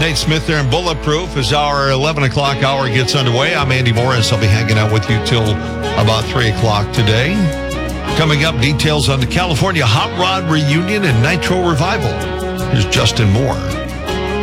Nate Smith there in Bulletproof as our 11 o'clock hour gets underway. I'm Andy Morris. I'll be hanging out with you till about 3 o'clock today. Coming up, details on the California Hot Rod Reunion and Nitro Revival. Here's Justin Moore.